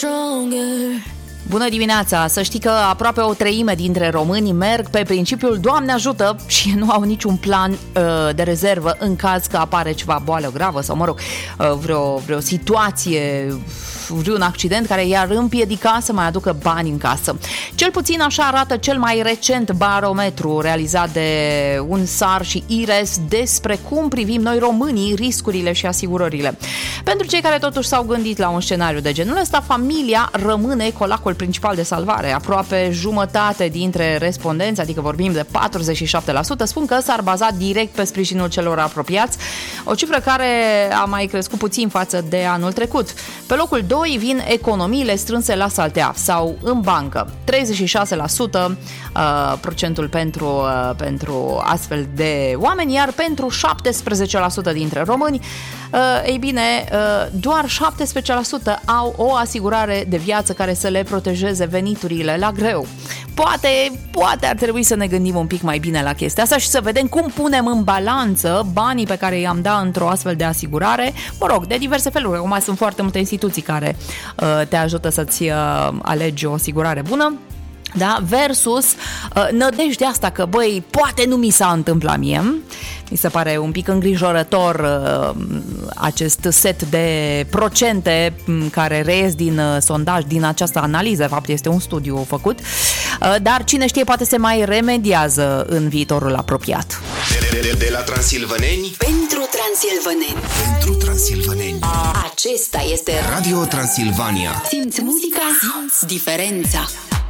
Bună dimineața! Să știi că aproape o treime dintre români merg pe principiul Doamne ajută și nu au niciun plan de rezervă în caz că apare ceva boală gravă sau, mă rog, vreo situație, vreun accident care i-ar împiedica să mai aducă bani în casă. Cel puțin așa arată cel mai recent barometru realizat de UNSAR și IRES despre cum privim noi românii riscurile și asigurările. Pentru cei care totuși s-au gândit la un scenariu de genul ăsta, familia rămâne colacul principal de salvare. Aproape jumătate dintre respondenți, adică vorbim de 47%, spun că s-ar baza direct pe sprijinul celor apropiați, o cifră care a mai crescut puțin față de anul trecut. Pe locul 2 vin economiile strânse la saltea sau în bancă. 36% procentul pentru astfel de oameni, iar pentru 17% dintre români, ei bine, doar 17% au o asigurare de viață care să le protejeze veniturile la greu. Poate ar trebui să ne gândim un pic mai bine la chestia asta și să vedem cum punem în balanță banii pe care i-am dat într-o astfel de asigurare, mă rog, de diverse feluri. Acum sunt foarte multe instituții care te ajută să-ți alegi o asigurare bună. Da? Versus nădejdea asta că, băi, poate nu mi s-a întâmplat mie. Mi se pare un pic îngrijorător acest set de procente care reies din sondaj, din această analiză. De fapt, este un studiu făcut. Dar cine știe, poate se mai remediază în viitorul apropiat. De la transilvaneni pentru transilvaneni. Pentru transilvaneni. Acesta este Radio Transilvania. Simți muzica, simți diferența.